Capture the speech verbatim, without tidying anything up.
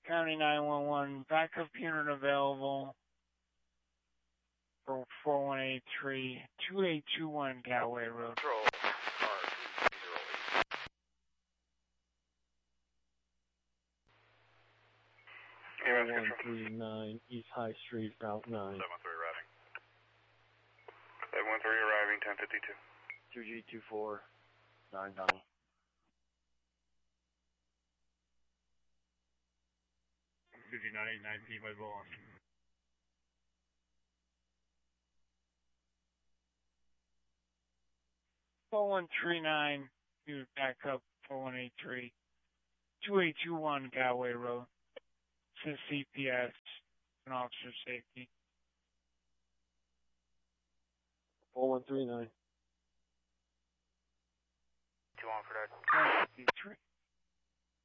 County nine one one, backup unit available for four one eight three, two eight two one Galway Road. Control. one three nine East High Street, Route nine. seven three arriving. seven three arriving, ten fifty-two. two G two four nine nine. fifty-nine eighty-nine P by Bowen. four one three nine, unit backup, four one eight three, two eight two one Galway Road. This is C P S and officer safety. four one three nine. Two on for that. ten fifty-three.